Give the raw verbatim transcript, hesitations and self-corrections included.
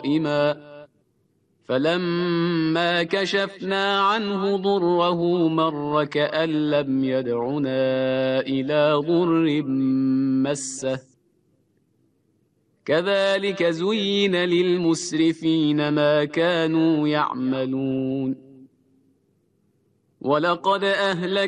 قائما فلما كشفنا عنه ضره مر كأن لم يدعنا إلى ضر مسه كذلك زين للمسرفين ما كانوا يعملون ولقد أهلك